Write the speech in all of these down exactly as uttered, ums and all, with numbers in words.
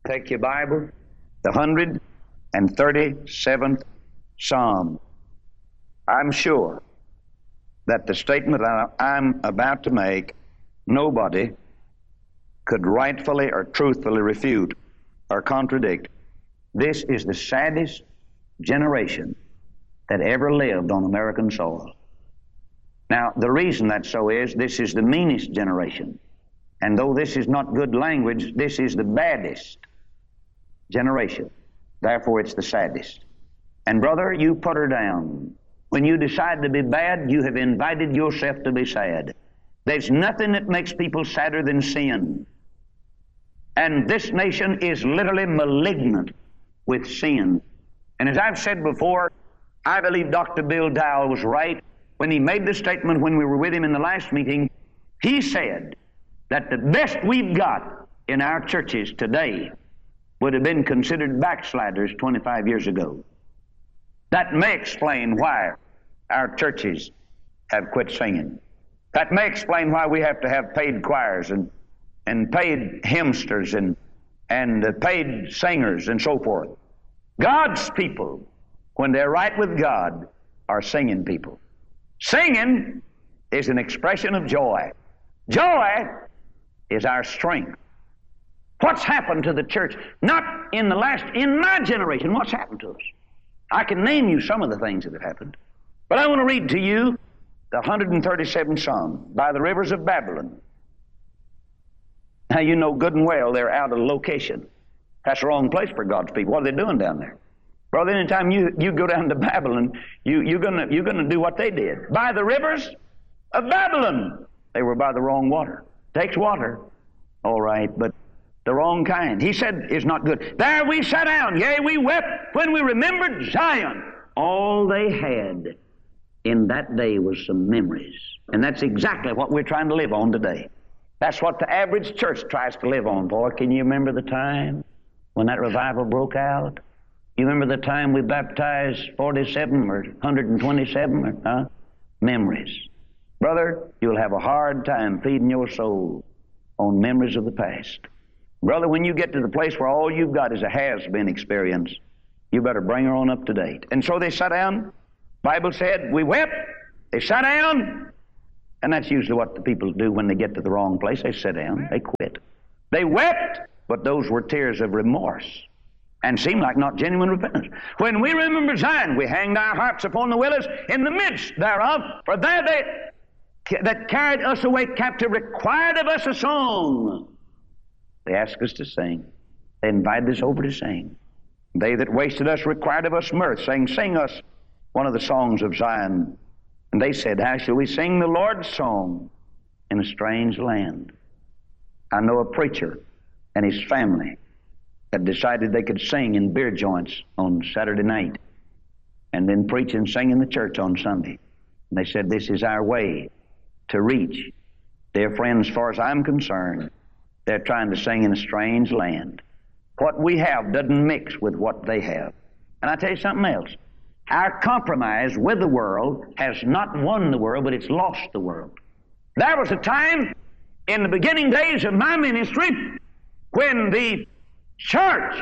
Take your Bible, the one hundred thirty-seventh Psalm. I'm sure that the statement I- I'm about to make, nobody could rightfully or truthfully refute or contradict. This is the saddest generation that ever lived on American soil. Now, the reason that's so is this is the meanest generation. And though this is not good language, this is the baddest generation. Therefore, it's the saddest. And brother, you put her down. When you decide to be bad, you have invited yourself to be sad. There's nothing that makes people sadder than sin. And this nation is literally malignant with sin. And as I've said before, I believe Doctor Bill Dowell was right when he made the statement when we were with him in the last meeting. He said that the best we've got in our churches today would have been considered backsliders twenty-five years ago. That may explain why our churches have quit singing. That may explain why we have to have paid choirs and, and paid hymnsters and, and uh, paid singers and so forth. God's people, when they're right with God, are singing people. Singing is an expression of joy. Joy is our strength. What's happened to the church? Not in the last, in my generation, what's happened to us? I can name you some of the things that have happened. But I want to read to you the one hundred thirty-seventh Psalm, by the rivers of Babylon. Now you know good and well they're out of location. That's the wrong place for God's people. What are they doing down there? Brother, anytime you, you go down to Babylon, you, you're gonna you're gonna do what they did. By the rivers of Babylon. They were by the wrong water. Takes water, all right, but the wrong kind. He said is not good. There we sat down, yea, we wept when we remembered Zion. All they had in that day was some memories. And that's exactly what we're trying to live on today. That's what the average church tries to live on, boy. Can you remember the time when that revival broke out? You remember the time we baptized forty-seven or one hundred twenty-seven? Or, huh? Memories. Brother, you'll have a hard time feeding your soul on memories of the past. Brother, when you get to the place where all you've got is a has-been experience, you better bring her on up to date. And so they sat down. Bible said, we wept. They sat down. And that's usually what the people do when they get to the wrong place. They sit down. They quit. They wept, but those were tears of remorse and seemed like not genuine repentance. When we remember Zion, we hanged our harps upon the willows in the midst thereof, for there they that carried us away captive required of us a song. They asked us to sing. They invited us over to sing. They that wasted us required of us mirth, saying, sing us one of the songs of Zion. And they said, how shall we sing the Lord's song in a strange land? I know a preacher and his family had decided they could sing in beer joints on Saturday night and then preach and sing in the church on Sunday. And they said, this is our way to reach. Dear friends, as far as I'm concerned, they're trying to sing in a strange land. What we have doesn't mix with what they have. And I tell you something else. Our compromise with the world has not won the world, but it's lost the world. There was a time in the beginning days of my ministry when the church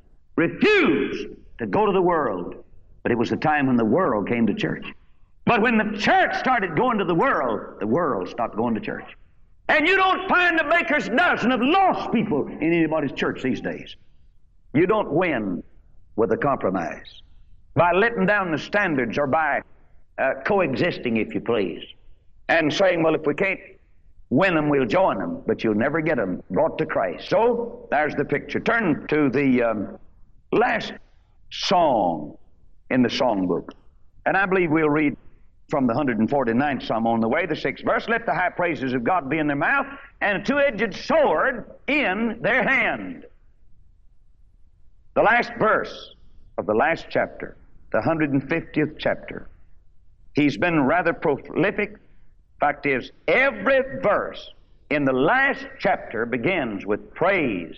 refused to go to the world. But it was the time when the world came to church. But when the church started going to the world, the world stopped going to church. And you don't find a baker's dozen of lost people in anybody's church these days. You don't win with a compromise by letting down the standards or by uh, coexisting, if you please, and saying, well, if we can't win them, we'll join them, but you'll never get them brought to Christ. So there's the picture. Turn to the um, last song in the songbook, and I believe we'll read from the one hundred forty-ninth Psalm on the way, the sixth verse. Let the high praises of God be in their mouth and a two-edged sword in their hand. The last verse of the last chapter, the one hundred fiftieth chapter. He's been rather prolific. Fact is, every verse in the last chapter begins with praise.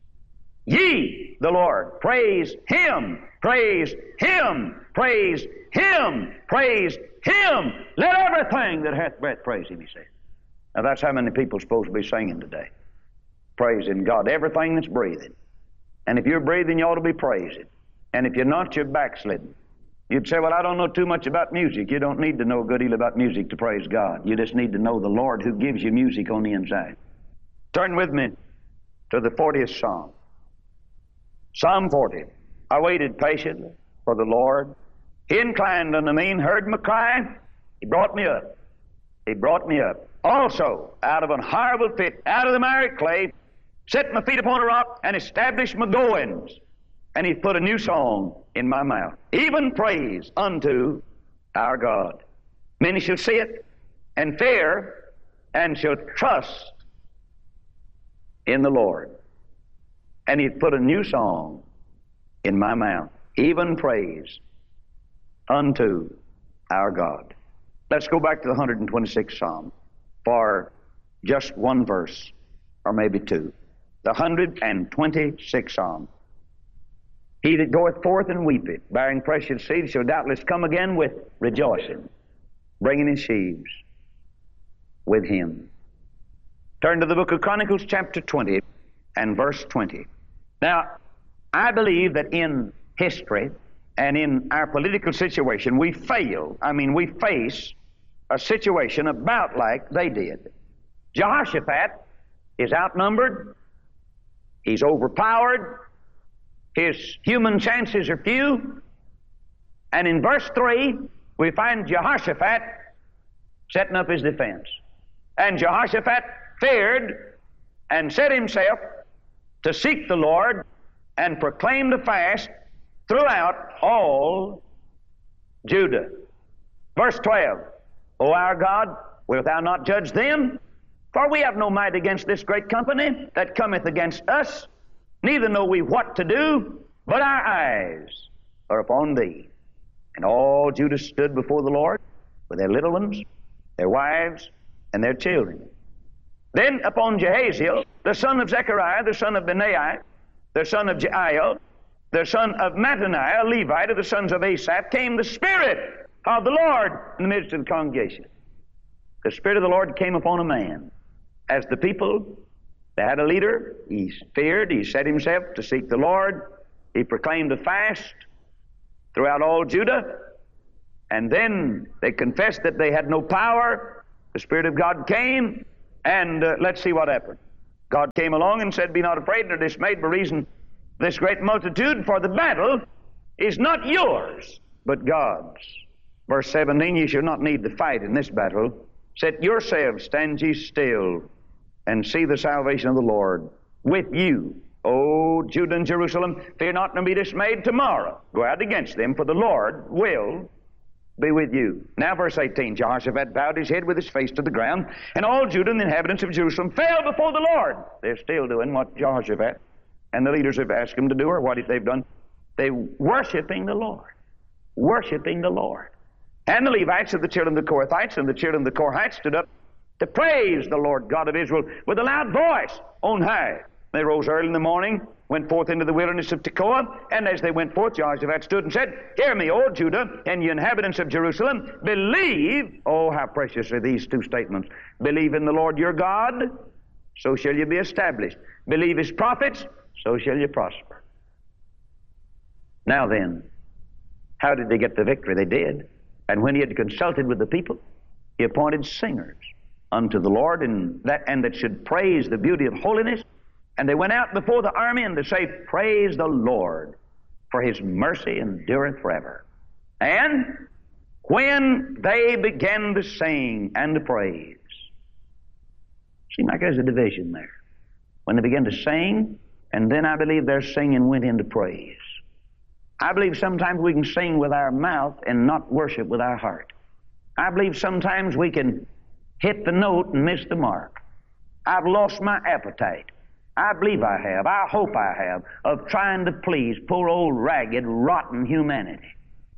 Ye, the Lord, praise Him, praise Him, praise Him, praise Him. Let everything that hath breath praise Him, he said. Now that's how many people are supposed to be singing today. Praising God. Everything that's breathing. And if you're breathing, you ought to be praising. And if you're not, you're backslidden. You'd say, well, I don't know too much about music. You don't need to know a good deal about music to praise God. You just need to know the Lord who gives you music on the inside. Turn with me to the fortieth Psalm. Psalm forty. I waited patiently for the Lord. He inclined unto me and heard my cry. He brought me up. He brought me up. Also, out of an horrible pit, out of the miry clay, set my feet upon a rock, and established my goings. And He put a new song in my mouth, even praise unto our God. Many shall see it and fear, and shall trust in the Lord. And He put a new song in my mouth, even praise unto our God. Let's go back to the one hundred twenty-sixth Psalm for just one verse, or maybe two. The one hundred twenty-sixth Psalm. He that goeth forth and weepeth, bearing precious seed, shall doubtless come again with rejoicing, bringing his sheaves with him. Turn to the book of Chronicles, chapter twenty, and verse twenty. Now, I believe that in history and in our political situation, we fail, I mean, we face a situation about like they did. Jehoshaphat is outnumbered, he's overpowered, his human chances are few, and in verse three, we find Jehoshaphat setting up his defense. And Jehoshaphat feared and set himself to seek the Lord and proclaim the fast throughout all Judah. Verse twelve, O our God, wilt thou not judge them? For we have no might against this great company that cometh against us, neither know we what to do, but our eyes are upon thee. And all Judah stood before the Lord with their little ones, their wives, and their children. Then upon Jehaziel, the son of Zechariah, the son of Benaiah, the son of Jeiel, the son of Mattaniah, a Levite of the sons of Asaph, came the Spirit of the Lord in the midst of the congregation. The Spirit of the Lord came upon a man. As the people, they had a leader. He feared. He set himself to seek the Lord. He proclaimed a fast throughout all Judah. And then they confessed that they had no power. The Spirit of God came, and uh, let's see what happened. God came along and said, be not afraid nor dismayed by reason of this great multitude, for the battle is not yours, but God's. Verse seventeen, ye shall not need to fight in this battle. Set yourselves, stand ye still, and see the salvation of the Lord with you. O Judah and Jerusalem, fear not nor be dismayed. Tomorrow go out against them, for the Lord will be with you. Now verse eighteen, Jehoshaphat bowed his head with his face to the ground, and all Judah and the inhabitants of Jerusalem fell before the Lord. They're still doing what Jehoshaphat and the leaders have asked them to do, or what if they've done. They're worshiping the Lord. Worshiping the Lord. And the Levites of the children of the Kohathites and the children of the Korhites stood up to praise the Lord God of Israel with a loud voice on high. They rose early in the morning, went forth into the wilderness of Tekoa, and as they went forth, Jehoshaphat stood and said, hear me, O Judah, and you inhabitants of Jerusalem, believe, oh, how precious are these two statements, believe in the Lord your God, so shall you be established. Believe his prophets, so shall you prosper. Now then, how did they get the victory? They did. And when he had consulted with the people, he appointed singers unto the Lord, and that, and that should praise the beauty of holiness. And they went out before the army and to say, praise the Lord, for his mercy endureth forever. And when they began to sing and to praise, seems like there's a division there. When they began to sing, and then I believe their singing went into praise. I believe sometimes we can sing with our mouth and not worship with our heart. I believe sometimes we can hit the note and miss the mark. I've lost my appetite. I believe I have, I hope I have, of trying to please poor old ragged, rotten humanity.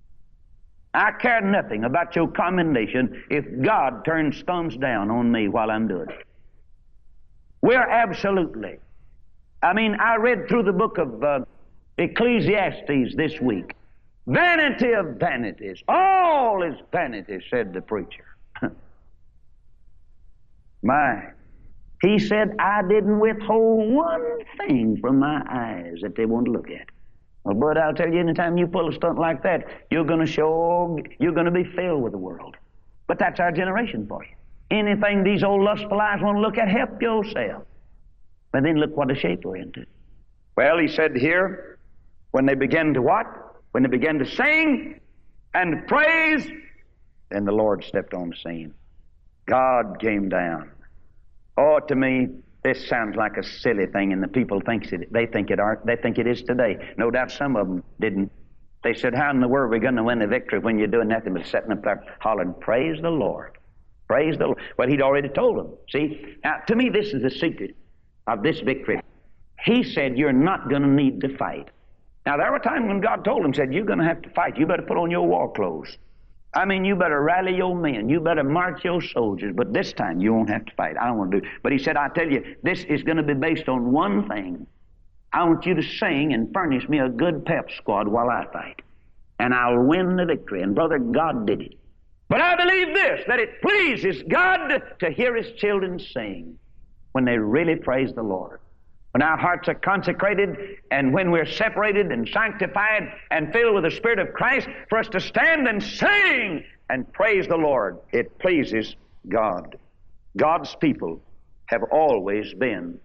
I care nothing about your commendation if God turns thumbs down on me while I'm doing it. We're absolutely, I mean, I read through the book of uh, Ecclesiastes this week. Vanity of vanities, all is vanity, said the preacher. My, He said, I didn't withhold one thing from my eyes that they want to look at. Well, bud, I'll tell you, anytime you pull a stunt like that, you're going to show, you're going to be filled with the world. But that's our generation for you. Anything these old lustful eyes want to look at, help yourself. But then look what a shape we're into. Well, he said here, when they began to what? When they began to sing and praise, then the Lord stepped on the scene. God came down. Oh, to me, this sounds like a silly thing, and the people thinks it, they think it are, they think it is today. No doubt some of them didn't. They said, how in the world are we going to win the victory when you're doing nothing but sitting up there hollering, praise the Lord, praise the Lord. Well, he'd already told them. See, now, to me, this is the secret of this victory. He said, you're not going to need to fight. Now, there were times when God told him, said, you're going to have to fight. You better put on your war clothes. I mean, you better rally your men. You better march your soldiers. But this time, you won't have to fight. I don't want to do it. But he said, I tell you, this is going to be based on one thing. I want you to sing and furnish me a good pep squad while I fight. And I'll win the victory. And, brother, God did it. But I believe this, that it pleases God to hear his children sing when they really praise the Lord. When our hearts are consecrated and when we're separated and sanctified and filled with the Spirit of Christ, for us to stand and sing and praise the Lord, it pleases God. God's people have always been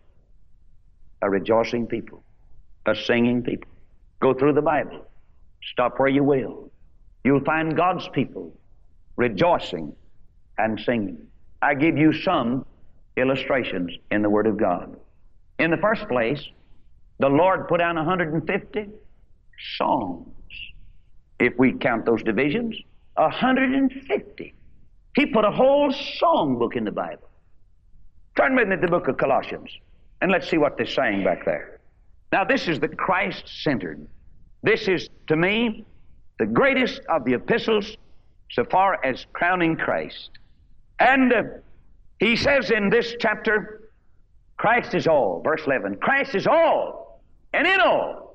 a rejoicing people, a singing people. Go through the Bible. Stop where you will. You'll find God's people rejoicing and singing. I give you some illustrations in the Word of God. In the first place, the Lord put down one hundred fifty songs. If we count those divisions, one hundred fifty. He put a whole song book in the Bible. Turn with me to the book of Colossians, and let's see what they're saying back there. Now, this is the Christ-centered. This is, to me, the greatest of the epistles so far as crowning Christ. And uh, he says in this chapter, Christ is all. Verse eleven. Christ is all and in all.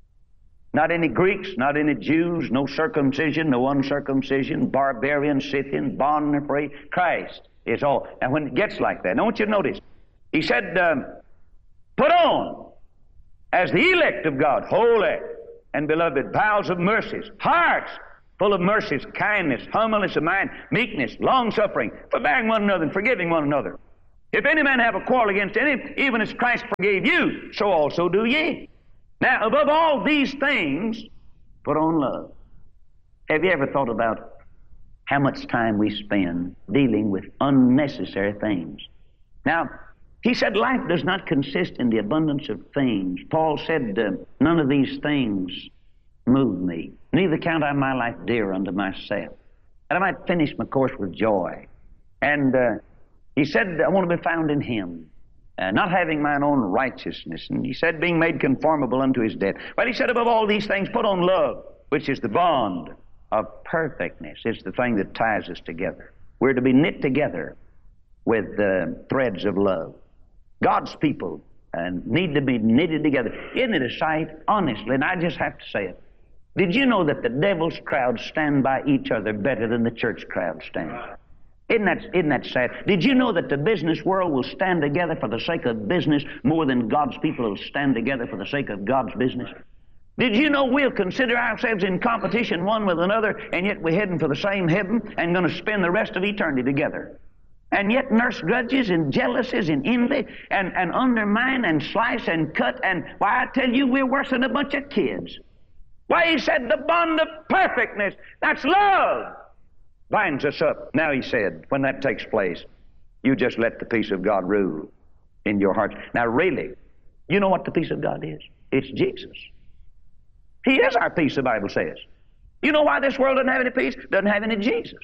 Not any Greeks, not any Jews, no circumcision, no uncircumcision, barbarian, Scythian, bond or free. Christ is all. And when it gets like that, I want you to notice, he said, um, put on as the elect of God, holy and beloved, bowels of mercies, hearts full of mercies, kindness, humbleness of mind, meekness, long-suffering, forbearing one another and forgiving one another. If any man have a quarrel against any, even as Christ forgave you, so also do ye. Now, above all these things, put on love. Have you ever thought about how much time we spend dealing with unnecessary things? Now, he said life does not consist in the abundance of things. Paul said, uh, none of these things move me. Neither count I my life dear unto myself, that I might finish my course with joy. And uh, he said, I want to be found in him, uh, not having mine own righteousness. And he said, being made conformable unto his death. Well, he said, above all these things, put on love, which is the bond of perfectness. It's the thing that ties us together. We're to be knit together with uh, threads of love. God's people uh, need to be knitted together. Isn't it a sight? Honestly, and I just have to say it. Did you know that the devil's crowds stand by each other better than the church crowd stands? Isn't that, isn't that sad? Did you know that the business world will stand together for the sake of business more than God's people will stand together for the sake of God's business? Did you know we'll consider ourselves in competition one with another, and yet we're heading for the same heaven and going to spend the rest of eternity together? And yet nurse grudges and jealousies and envy and, and undermine and slice and cut, and why, I tell you, we're worse than a bunch of kids. Why, he said the bond of perfectness, that's love, binds us up. Now, he said, when that takes place, you just let the peace of God rule in your hearts. Now, really, you know what the peace of God is? It's Jesus. He is our peace, the Bible says. You know why this world doesn't have any peace? Doesn't have any Jesus.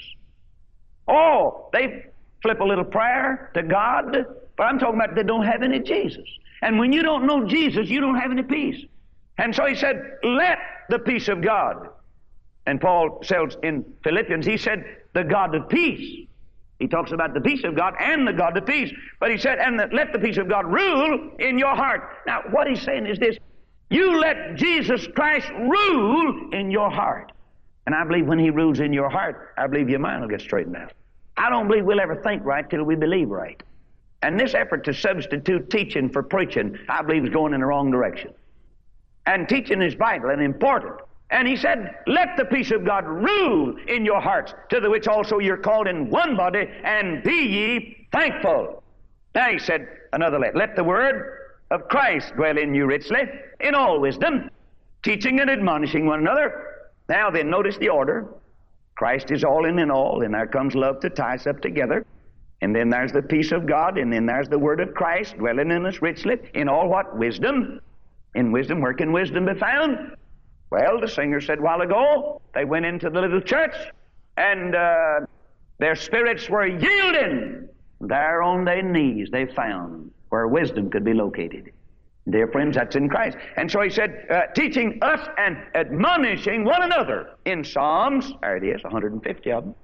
Oh, they flip a little prayer to God, but I'm talking about they don't have any Jesus. And when you don't know Jesus, you don't have any peace. And so he said, let the peace of God. And Paul says in Philippians, he said, the God of peace. He talks about the peace of God and the God of peace. But he said, and the, let the peace of God rule in your heart. Now, what he's saying is this. You let Jesus Christ rule in your heart. And I believe when he rules in your heart, I believe your mind will get straightened out. I don't believe we'll ever think right till we believe right. And this effort to substitute teaching for preaching, I believe, is going in the wrong direction. And teaching is vital and important. And he said, let the peace of God rule in your hearts, to the which also you're called in one body, and be ye thankful. Now he said, another let, let the word of Christ dwell in you richly, in all wisdom, teaching and admonishing one another. Now then, notice the order. Christ is all in and all, and there comes love to tie us up together. And then there's the peace of God, and then there's the word of Christ dwelling in us richly, in all what? Wisdom. In wisdom, where can wisdom be found? Well, the singer said a while ago, they went into the little church, and uh, their spirits were yielding. There on their knees they found where wisdom could be located. Dear friends, that's in Christ. And so he said, uh, teaching us and admonishing one another in Psalms, there it is, one hundred fifty of them,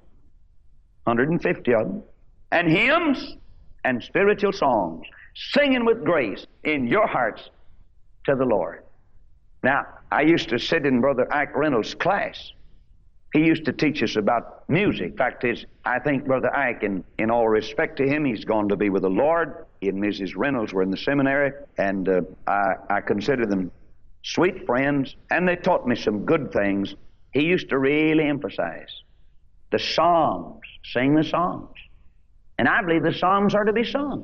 one hundred fifty of them, and hymns and spiritual songs, singing with grace in your hearts to the Lord. Now, I used to sit in Brother Ike Reynolds' class. He used to teach us about music. In fact, his, I think Brother Ike, in, in all respect to him, he's gone to be with the Lord. He and Missus Reynolds were in the seminary, and uh, I, I consider them sweet friends, and they taught me some good things. He used to really emphasize the Psalms, sing the Psalms. And I believe the Psalms are to be sung.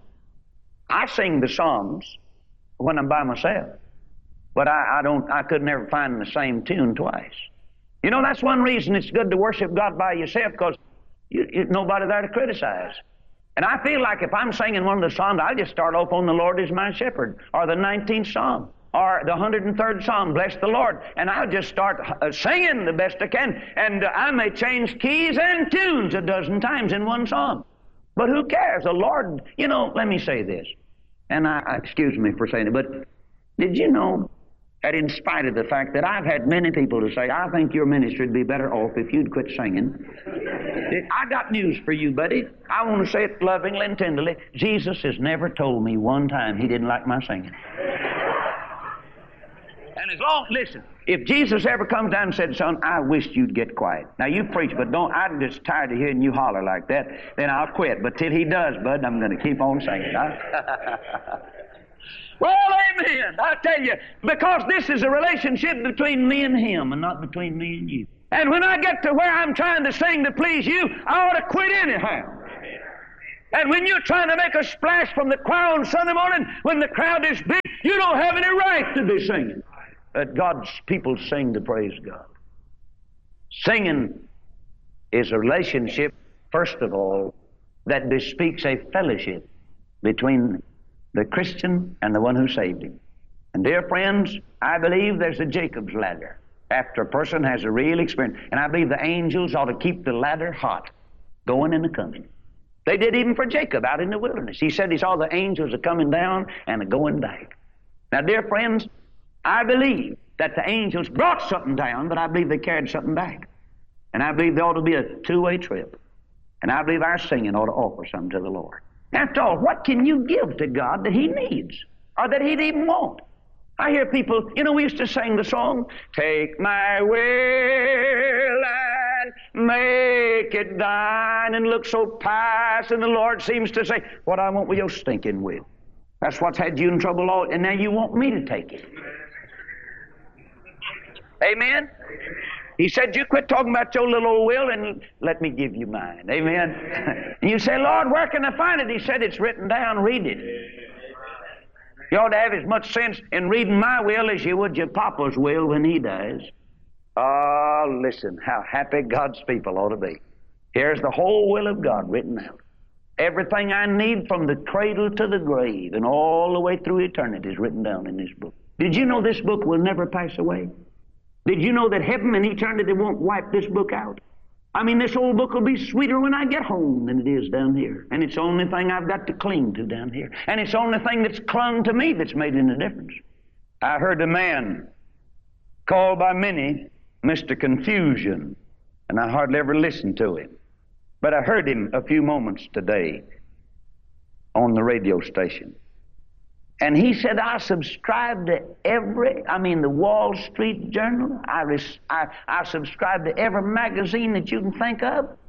I sing the Psalms when I'm by myself, but I, I don't. I could never find the same tune twice. You know, that's one reason it's good to worship God by yourself, because you, you, nobody there to criticize. And I feel like if I'm singing one of the Psalms, I'll just start off on the Lord is my shepherd, or the nineteenth Psalm, or the one hundred third Psalm, bless the Lord, and I'll just start uh, singing the best I can. And uh, I may change keys and tunes a dozen times in one song. But who cares? The Lord, you know, let me say this, and I, I excuse me for saying it, but did you know that in spite of the fact that I've had many people to say, I think your ministry would be better off if you'd quit singing. I got news for you, buddy. I want to say it lovingly and tenderly. Jesus has never told me one time he didn't like my singing. And as long, listen, if Jesus ever comes down and said, son, I wish you'd get quiet. Now you preach, but don't, I'm just tired of hearing you holler like that, then I'll quit. But till he does, bud, I'm going to keep on singing. Huh? Well, amen. I tell you, because this is a relationship between me and him and not between me and you. And when I get to where I'm trying to sing to please you, I ought to quit anyhow. And when you're trying to make a splash from the choir on Sunday morning, when the crowd is big, you don't have any right to be singing. But God's people sing to praise God. Singing is a relationship, first of all, that bespeaks a fellowship between the Christian and the one who saved him. And dear friends, I believe there's a Jacob's ladder after a person has a real experience. And I believe the angels ought to keep the ladder hot, going and a coming. They did even for Jacob out in the wilderness. He said he saw the angels a coming down and a going back. Now, dear friends, I believe that the angels brought something down, but I believe they carried something back. And I believe there ought to be a two-way trip. And I believe our singing ought to offer something to the Lord. After all, what can you give to God that he needs or that he'd even want? I hear people, you know, we used to sing the song, take my will and make it thine, and look so pious, and the Lord seems to say, what I want with your stinking will. That's what's had you in trouble all, and now you want me to take it. Amen? He said, you quit talking about your little old will and let me give you mine. Amen? And you say, Lord, where can I find it? He said, it's written down. Read it. You ought to have as much sense in reading my will as you would your papa's will when he dies. Oh, listen, how happy God's people ought to be. Here's the whole will of God written out. Everything I need from the cradle to the grave and all the way through eternity is written down in this book. Did you know this book will never pass away? Did you know that heaven and eternity won't wipe this book out? I mean, this old book will be sweeter when I get home than it is down here. And it's the only thing I've got to cling to down here. And it's the only thing that's clung to me that's made any difference. I heard a man called by many Mister Confusion, and I hardly ever listened to him. But I heard him a few moments today on the radio station. And he said, I subscribe to every, I mean, the Wall Street Journal. I, res, I, I subscribe to every magazine that you can think of.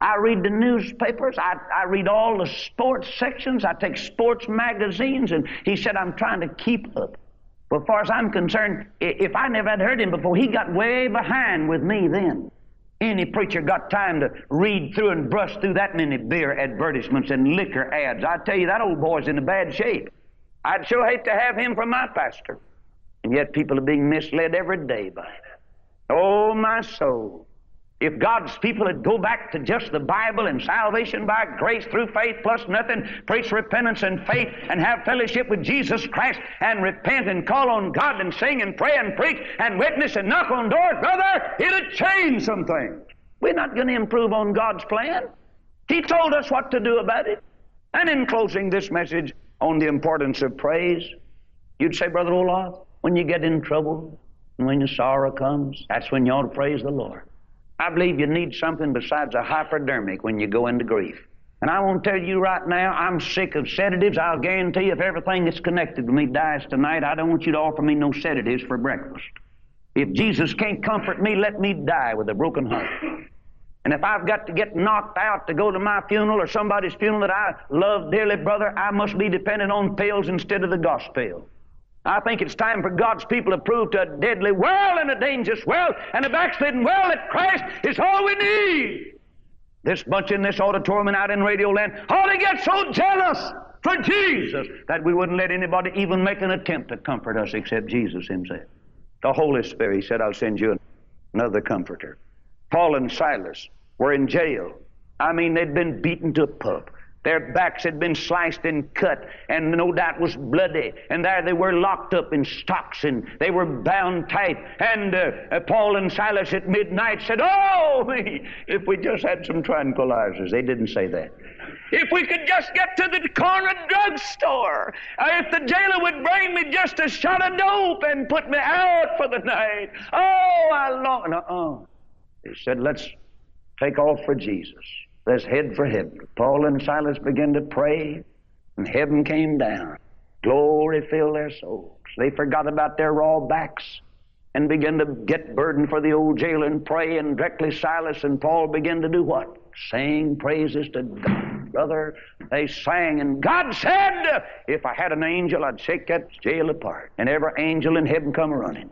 I read the newspapers. I, I read all the sports sections. I take sports magazines. And he said, I'm trying to keep up. But as far as I'm concerned, if I never had heard him before, he got way behind with me then. Any preacher got time to read through and brush through that many beer advertisements and liquor ads. I tell you, that old boy's in a bad shape. I'd sure hate to have him for my pastor. And yet people are being misled every day by it. Oh, my soul. If God's people would go back to just the Bible and salvation by grace through faith plus nothing, preach repentance and faith and have fellowship with Jesus Christ and repent and call on God and sing and pray and preach and witness and knock on doors, brother, it'll change some things. We're not going to improve on God's plan. He told us what to do about it. And in closing this message on the importance of praise, you'd say, Brother Olaf, when you get in trouble and when your sorrow comes, that's when you ought to praise the Lord. I believe you need something besides a hypodermic when you go into grief. And I want to tell you right now, I'm sick of sedatives. I'll guarantee you if everything that's connected with me dies tonight, I don't want you to offer me no sedatives for breakfast. If Jesus can't comfort me, let me die with a broken heart. And if I've got to get knocked out to go to my funeral or somebody's funeral that I love dearly, brother, I must be dependent on pills instead of the gospel. I think it's time for God's people to prove to a deadly world and a dangerous world and a backslidden world that Christ is all we need. This bunch in this auditorium and out in Radio Land ought to get so jealous for Jesus that we wouldn't let anybody even make an attempt to comfort us except Jesus himself. The Holy Spirit, he said, I'll send you another comforter. Paul and Silas were in jail. I mean, they'd been beaten to a pulp. Their backs had been sliced and cut, and no doubt was bloody. And there they were locked up in stocks, and they were bound tight. And uh, uh, Paul and Silas at midnight said, oh, if we just had some tranquilizers. They didn't say that. If we could just get to the corner drugstore. Uh, if the jailer would bring me just a shot of dope and put me out for the night. Oh, I long... Uh-uh. They said, let's take off for Jesus. Let's head for heaven. Paul and Silas began to pray, and heaven came down. Glory filled their souls. They forgot about their raw backs and began to get burdened for the old jailer and pray, and directly Silas and Paul began to do what? Sing praises to God. Brother, they sang, and God said, if I had an angel, I'd shake that jail apart. And every angel in heaven come running.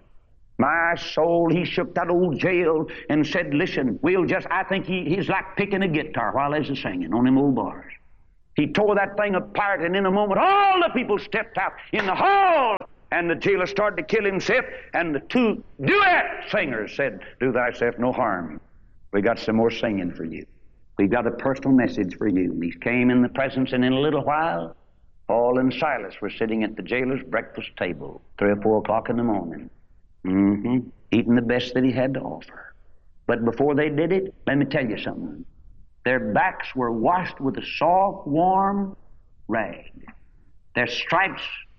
My soul, he shook that old jail and said, listen, we'll just, I think he, he's like picking a guitar while there's a singing on them old bars. He tore that thing apart, and in a moment, all the people stepped out in the hall, and the jailer started to kill himself, and the two duet singers said, do thyself no harm. We got some more singing for you. We got a personal message for you. And he came in the presence, and in a little while, Paul and Silas were sitting at the jailer's breakfast table, three or four o'clock in the morning. Mm-hmm. Eating the best that he had to offer. But before they did it, let me tell you something. Their backs were washed with a soft, warm rag. Their stripes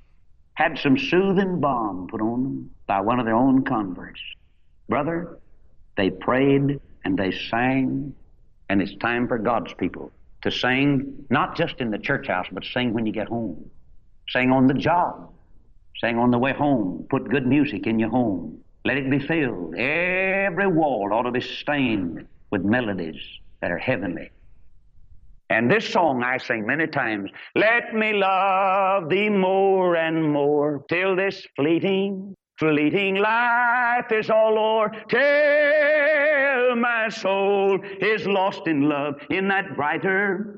had some soothing balm put on them by one of their own converts. Brother, they prayed and they sang, and it's time for God's people to sing, not just in the church house, but sing when you get home. Sing on the job. Sing on the way home. Put good music in your home. Let it be filled. Every wall ought to be stained with melodies that are heavenly. And this song I sing many times. Let me love thee more and more till this fleeting, fleeting life is all o'er. Till my soul is lost in love in that brighter